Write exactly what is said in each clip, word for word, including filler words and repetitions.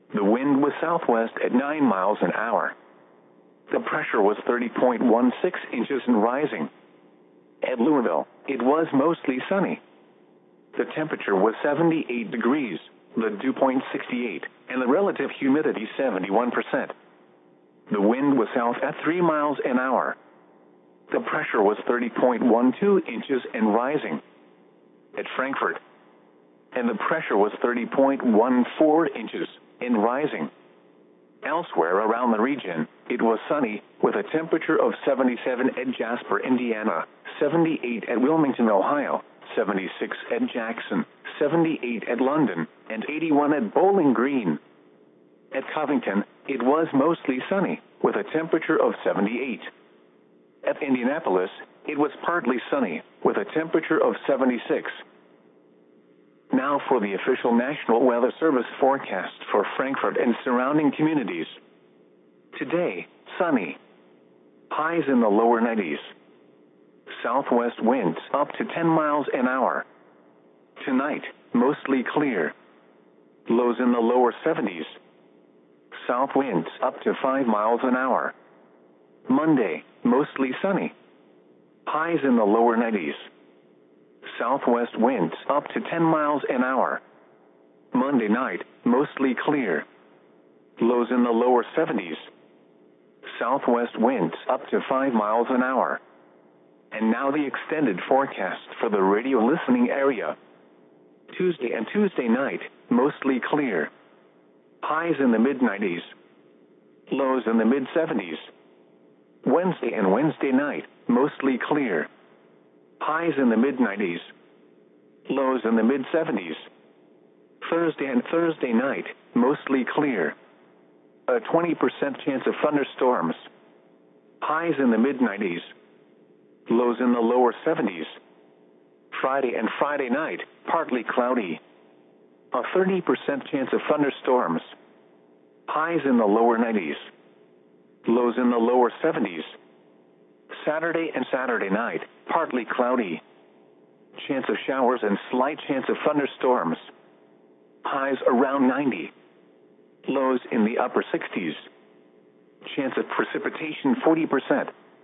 The wind was southwest at nine miles an hour. The pressure was thirty point one six inches and rising. At Louisville, it was mostly sunny. The temperature was seventy-eight degrees, the dew point sixty-eight, and the relative humidity seventy-one percent. The wind was south at three miles an hour. The pressure was thirty point one two inches and rising. At Frankfurt, and the pressure was thirty point one four inches and rising. Elsewhere around the region, it was sunny, with a temperature of seventy-seven at Jasper, Indiana, seventy-eight at Wilmington, Ohio, seventy-six at Jackson, seventy-eight at London, and eighty-one at Bowling Green. At Covington, it was mostly sunny, with a temperature of seventy-eight. At Indianapolis, it was partly sunny, with a temperature of seventy-six. Now for the official National Weather Service forecast for Frankfurt and surrounding communities. Today, sunny. Highs in the lower nineties. Southwest winds up to ten miles an hour. Tonight, mostly clear. Lows in the lower seventies. South winds up to five miles an hour. Monday, mostly sunny. Highs in the lower nineties. Southwest winds up to ten miles an hour. Monday night, mostly clear. Lows in the lower seventies. Southwest winds up to five miles an hour. And now the extended forecast for the radio listening area. Tuesday and Tuesday night, mostly clear. Highs in the mid nineties. Lows in the mid seventies. Wednesday and Wednesday night, mostly clear. Highs in the mid nineties. Lows in the mid seventies. Thursday and Thursday night, mostly clear. A twenty percent chance of thunderstorms. Highs in the mid nineties. Lows in the lower seventies. Friday and Friday night, partly cloudy. A thirty percent chance of thunderstorms. Highs in the lower nineties. Lows in the lower seventies. Saturday and Saturday night, partly cloudy. Chance of showers and slight chance of thunderstorms. Highs around ninety. Lows in the upper sixties. Chance of precipitation forty percent.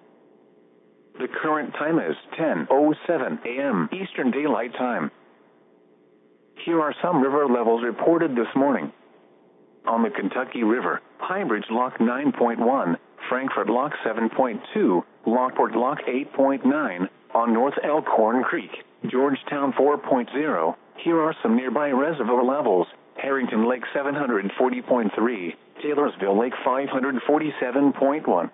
The current time is ten oh seven a m Eastern Daylight Time. Here are some river levels reported this morning. On the Kentucky River, Highbridge Lock nine point one, Frankfurt Lock seven point two, Lockport Lock eight point nine, on North Elkhorn Creek, Georgetown four point oh. Here are some nearby reservoir levels: Harrington Lake seven hundred forty point three, Taylorsville Lake five hundred forty-seven point one.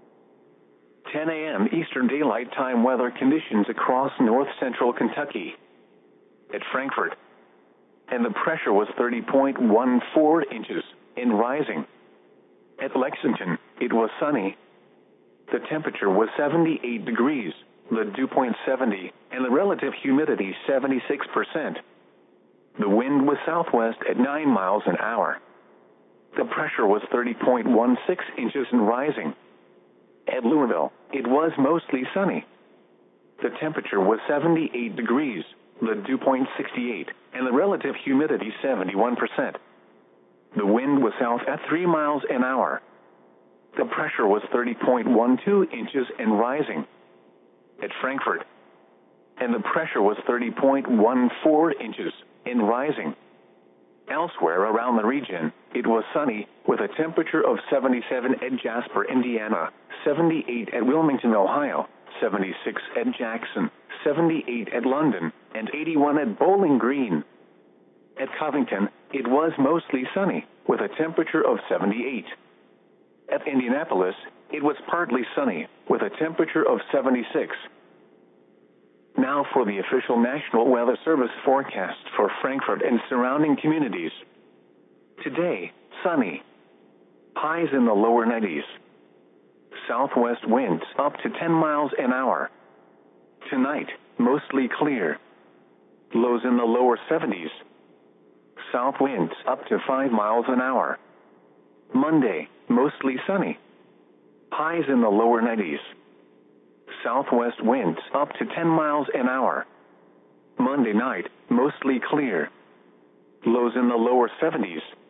ten a m Eastern Daylight Time weather conditions across north central Kentucky. At Frankfurt, and the pressure was thirty point one four inches and rising. At Lexington, it was sunny. The temperature was seventy-eight degrees, the dew point seventy, and the relative humidity seventy-six percent. The wind was southwest at nine miles an hour. The pressure was thirty point one six inches and rising. At Louisville, it was mostly sunny. The temperature was seventy-eight degrees, the dew point sixty-eight, and the relative humidity seventy-one percent. The wind was south at three miles an hour. The pressure was thirty point one two inches and rising. At Frankfurt, and the pressure was thirty point one four inches and rising. Elsewhere around the region, it was sunny, with a temperature of seventy-seven at Jasper, Indiana, seventy-eight at Wilmington, Ohio, seventy-six at Jackson, seventy-eight at London, and eighty-one at Bowling Green. At Covington, it was mostly sunny, with a temperature of seventy-eight. At Indianapolis, it was partly sunny, with a temperature of seventy-six. Now for the official National Weather Service forecast for Frankfurt and surrounding communities. Today, sunny. Highs in the lower nineties. Southwest winds up to ten miles an hour. Tonight, mostly clear. Lows in the lower seventies. South winds up to five miles an hour. Monday, mostly sunny. Highs in the lower nineties. Southwest winds up to ten miles an hour. Monday night, mostly clear. Lows in the lower seventies.